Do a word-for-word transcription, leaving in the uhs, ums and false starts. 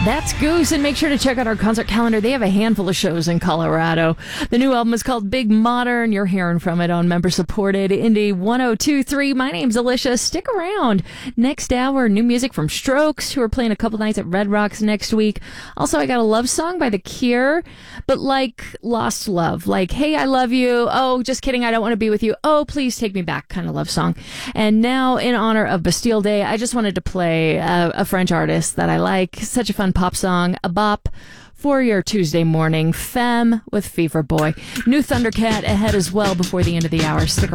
That's Goose, and make sure to check out our concert calendar. They have a handful of shows in Colorado. The new album is called Big Modern. You're hearing from it on member-supported Indie one oh two point three. My name's Alicia. Stick around. Next hour, new music from Strokes, who are playing a couple nights at Red Rocks next week. Also, I got a love song by The Cure, but like lost love. Like, hey, I love you. Oh, just kidding. I don't want to be with you. Oh, please take me back kind of love song. And now, in honor of Bastille Day, I just wanted to play a, a French artist that I like. Such a fun pop song, a bop for your Tuesday morning. Femme with Fever Boy. New Thundercat ahead as well before the end of the hour. Stick around.